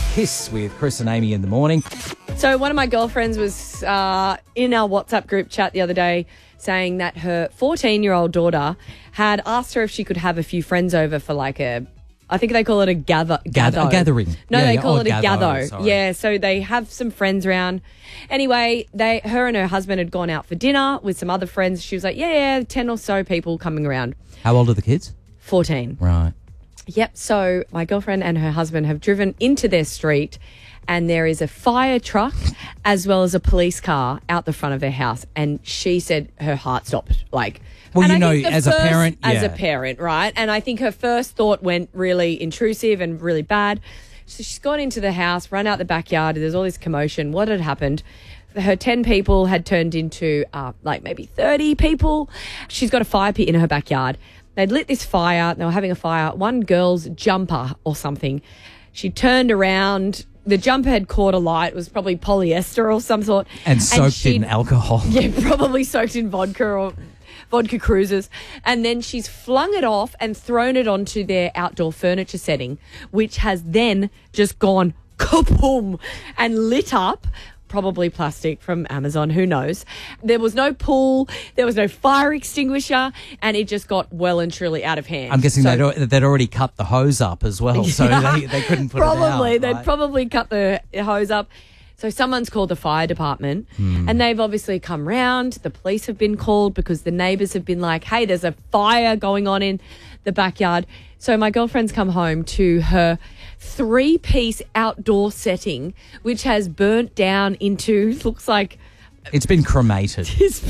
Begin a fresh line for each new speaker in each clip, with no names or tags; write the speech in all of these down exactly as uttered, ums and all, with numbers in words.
Kiss with Chris and Amy in the morning.
So one of my girlfriends was uh, in our WhatsApp group chat the other day saying that her fourteen-year-old daughter had asked her if she could have a few friends over for like a, I think they call it a gather,
Gather, a gathering.
No,
yeah,
they
yeah.
call
oh,
it a
gatho,
gather.
sorry.
Yeah, so they have some friends around. Anyway, they, her and her husband had gone out for dinner with some other friends. She was like, yeah, yeah, ten or so people coming around.
How old are the kids?
fourteen.
Right.
Yep. So my girlfriend and her husband have driven into their street and there is a fire truck as well as a police car out the front of their house. And she said her heart stopped. Like,
well,
and
you
I
know,
think the
as
first,
a parent, yeah.
As a parent, right? And I think her first thought went really intrusive and really bad. So she's gone into the house, run out the backyard. There's all this commotion. What had happened? Her ten people had turned into uh, like maybe thirty people. She's got a fire pit in her backyard. They'd lit this fire. They were having a fire. One girl's jumper or something. She turned around. The jumper had caught alight. It was probably polyester or some sort.
And soaked
and
in alcohol.
Yeah, probably soaked in vodka or vodka cruisers. And then she's flung it off and thrown it onto their outdoor furniture setting, which has then just gone kaboom and lit up. Probably plastic from Amazon, who knows. There was no pool, there was no fire extinguisher, and it just got well and truly out of hand.
I'm guessing
so,
they'd, al- they'd already cut the hose up as well, so they, they couldn't put
probably,
it out.
They'd
right?
probably cut the hose up. So someone's called the fire department
Hmm.
and they've obviously come round. The police have been called because the neighbours have been like, hey, there's a fire going on in the backyard. So my girlfriend's come home to her three-piece outdoor setting, which has burnt down into, looks like...
It's been cremated.
It's,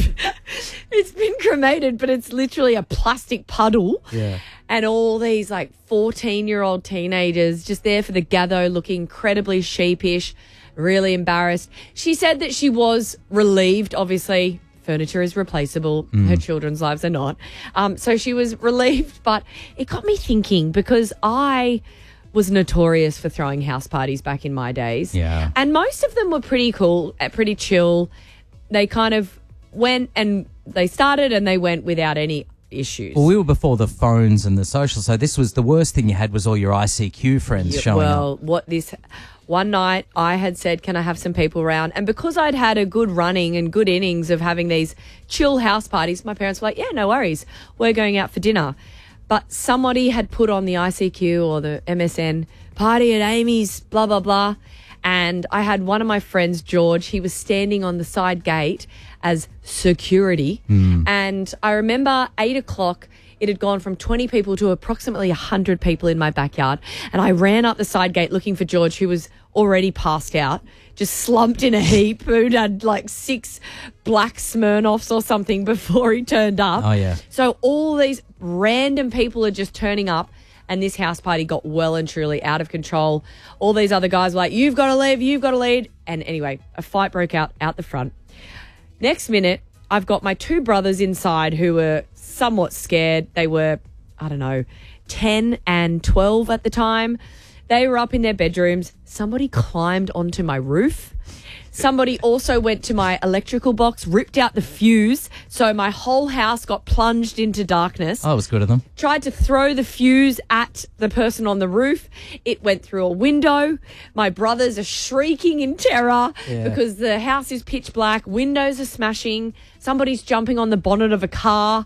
it's been cremated, but it's literally a plastic puddle.
Yeah.
And all these like fourteen-year-old teenagers just there for the gather, looking incredibly sheepish, really embarrassed. She said that she was relieved, obviously. Furniture is replaceable.
Mm.
Her children's lives are not. Um, so she was relieved, but it got me thinking because I was notorious for throwing house parties back in my days.
Yeah.
And most of them were pretty cool, uh, pretty chill. They kind of went and they started and they went without any issues.
Well, we were before the phones and the social, so this was the worst thing you had was all your I C Q friends
Yeah,
showing
well,
up.
what this one night I had said, can I have some people around? And because I'd had a good running and good innings of having these chill house parties, my parents were like, yeah, no worries. We're going out for dinner. But somebody had put on the I C Q or the M S N party at Amy's, blah, blah, blah. And I had one of my friends, George, he was standing on the side gate as security.
Mm.
And I remember eight o'clock, it had gone from twenty people to approximately one hundred people in my backyard. And I ran up the side gate looking for George, who was already passed out, just slumped in a heap, who'd had like six black Smirnoffs or something before he turned up.
Oh, yeah.
So all these random people are just turning up. And this house party got well and truly out of control. All these other guys were like, you've got to leave, you've got to lead. And anyway, a fight broke out out the front. Next minute, I've got my two brothers inside who were somewhat scared. They were, I don't know, ten and twelve at the time. They were up in their bedrooms. Somebody climbed onto my roof. Somebody also went to my electrical box, ripped out the fuse. So my whole house got plunged into darkness.
Oh, it was good of them.
Tried to throw the fuse at the person on the roof. It went through a window. My brothers are shrieking in terror
Yeah.
because the house is pitch black. Windows are smashing. Somebody's jumping on the bonnet of a car.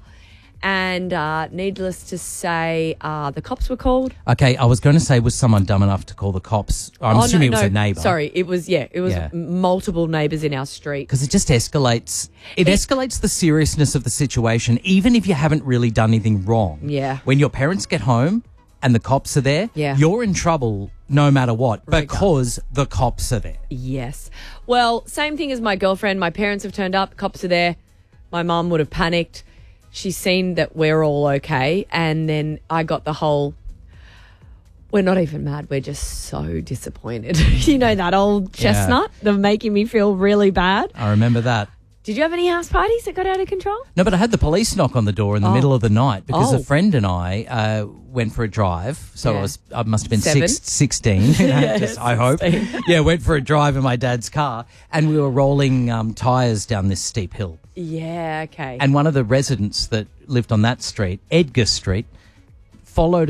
And uh, needless to say, uh, the cops were called.
Okay, I was going to say, was someone dumb enough to call the cops? I'm
Oh,
assuming
no,
it was
no,
a neighbour.
Sorry, it was, yeah, it was
Yeah.
multiple neighbours in our street.
Because it just escalates. It,
It-
escalates the seriousness of the situation, even if you haven't really done anything wrong.
Yeah.
When your parents get home and the cops are there,
Yeah.
you're in trouble no matter what
Regardless.
because the cops are there.
Yes. Well, same thing as my girlfriend. My parents have turned up. Cops are there. My mum would have panicked. She's seen that we're all okay. And then I got the whole, we're not even mad. We're just so disappointed. You know, that old chestnut, they're making me feel really bad.
I remember that.
Did you have any house parties that got out of control?
No, but I had the police knock on the door in the
Oh.
middle of the night because
Oh.
a friend and I uh, went for a drive. So
Yeah.
I was, I must have been
Seven.
six, sixteen.
Yeah,
just, I hope.
sixteen.
Yeah, went for a drive in my dad's car and we were rolling um, tyres down this steep hill.
Yeah, okay.
And one of the residents that lived on that street, Edgar Street, followed